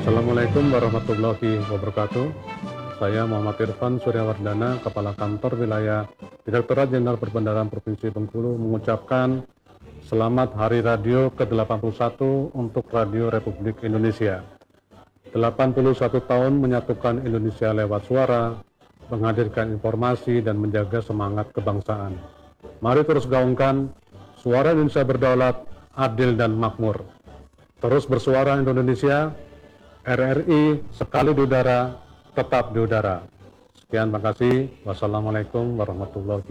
Assalamualaikum warahmatullahi wabarakatuh. Saya Muhammad Irfan Suryawardana, Kepala Kantor Wilayah Direktorat Jenderal Perbendaharaan Provinsi Bengkulu mengucapkan Selamat Hari Radio ke-81 untuk Radio Republik Indonesia. 81 tahun menyatukan Indonesia lewat suara, menghadirkan informasi dan menjaga semangat kebangsaan. Mari terus gaungkan suara Indonesia berdaulat, adil dan makmur. Terus bersuara Indonesia, RRI sekali di udara, tetap di udara. Sekian, terima kasih. Wassalamualaikum warahmatullahi